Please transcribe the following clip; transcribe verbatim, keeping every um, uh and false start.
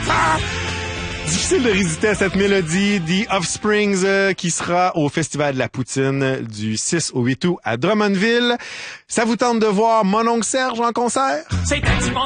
Difficile de résister à cette mélodie, The Offsprings, euh, qui sera au Festival de la Poutine du six au huit août à Drummondville. Ça vous tente de voir Mon oncle Serge en concert? C'est un petit